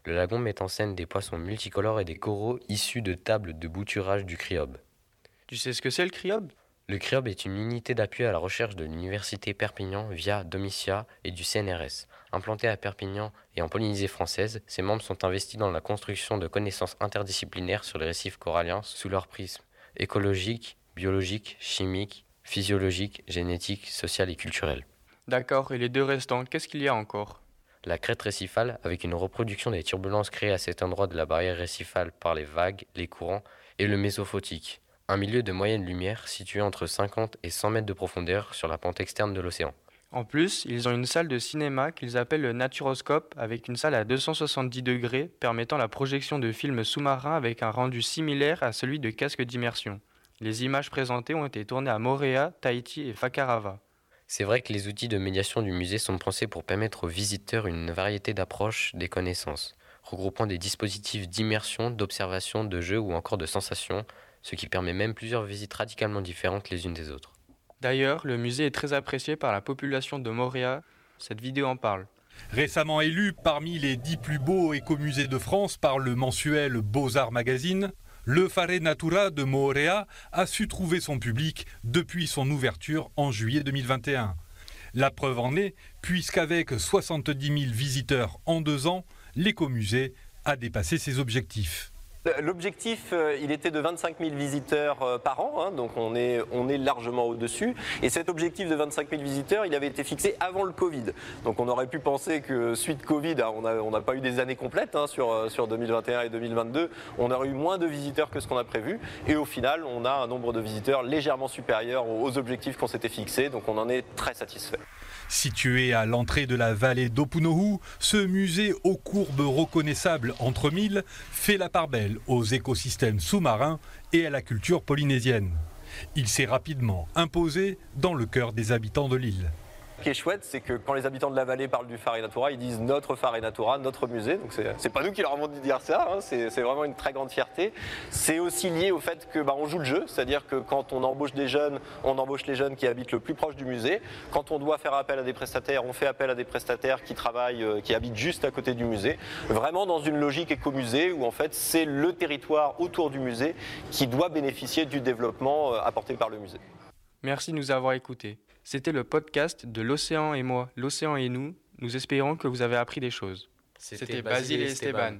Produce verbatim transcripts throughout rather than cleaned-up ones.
Le lagon met en scène des poissons multicolores et des coraux issus de tables de bouturage du CRIOB. Tu sais ce que c'est le CRIOB ? Le CRIOB est une unité d'appui à la recherche de l'Université Perpignan via Domitia et du C N R S. Implantés à Perpignan et en Polynésie française, ses membres sont investis dans la construction de connaissances interdisciplinaires sur les récifs coralliens sous leur prisme écologique, biologique, chimique, physiologique, génétique, social et culturel. D'accord, et les deux restants, qu'est-ce qu'il y a encore ? La crête récifale, avec une reproduction des turbulences créées à cet endroit de la barrière récifale par les vagues, les courants, et le mésophotique, un milieu de moyenne lumière situé entre cinquante et cent mètres de profondeur sur la pente externe de l'océan. En plus, ils ont une salle de cinéma qu'ils appellent le Naturoscope, avec une salle à deux cent soixante-dix degrés permettant la projection de films sous-marins avec un rendu similaire à celui de casques d'immersion. Les images présentées ont été tournées à Moorea, Tahiti et Fakarava. C'est vrai que les outils de médiation du musée sont pensés pour permettre aux visiteurs une variété d'approches des connaissances, regroupant des dispositifs d'immersion, d'observation, de jeu ou encore de sensations, ce qui permet même plusieurs visites radicalement différentes les unes des autres. D'ailleurs, le musée est très apprécié par la population de Moorea. Cette vidéo en parle. Récemment élu parmi les dix plus beaux écomusées de France par le mensuel Beaux-Arts Magazine, le Fare Natura de Moorea a su trouver son public depuis son ouverture en juillet deux mille vingt et un. La preuve en est, puisqu'avec soixante-dix mille visiteurs en deux ans, l'écomusée a dépassé ses objectifs. L'objectif, euh, il était de vingt-cinq mille visiteurs euh, par an, hein, donc on est, on est largement au-dessus. Et cet objectif de vingt-cinq mille visiteurs, il avait été fixé avant le Covid. Donc on aurait pu penser que suite Covid, hein, on n'a on a pas eu des années complètes hein, sur, sur deux mille vingt et un et deux mille vingt-deux, on aurait eu moins de visiteurs que ce qu'on a prévu. Et au final, on a un nombre de visiteurs légèrement supérieur aux objectifs qu'on s'était fixés, donc on en est très satisfait. Situé à l'entrée de la vallée d'Opunohu, ce musée aux courbes reconnaissables entre mille fait la part belle aux écosystèmes sous-marins et à la culture polynésienne. Il s'est rapidement imposé dans le cœur des habitants de l'île. Ce qui est chouette, c'est que quand les habitants de la vallée parlent du Fare Natura, ils disent notre Fare Natura, notre musée. Donc c'est, c'est pas nous qui leur avons dit de dire ça, hein, c'est, c'est vraiment une très grande fierté. C'est aussi lié au fait que bah, on joue le jeu, c'est-à-dire que quand on embauche des jeunes, on embauche les jeunes qui habitent le plus proche du musée. Quand on doit faire appel à des prestataires, on fait appel à des prestataires qui travaillent, euh, qui habitent juste à côté du musée. Vraiment dans une logique écomusée où en fait c'est le territoire autour du musée qui doit bénéficier du développement euh, apporté par le musée. Merci de nous avoir écoutés. C'était le podcast de l'Océan et moi, l'Océan et nous. Nous espérons que vous avez appris des choses. C'était, C'était Basile et Esteban.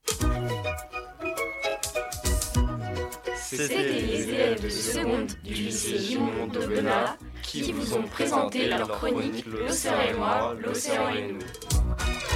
C'était les élèves de seconde du lycée Gimond d'Aubenas qui vous ont présenté leur chronique L'Océan et moi, l'Océan et nous.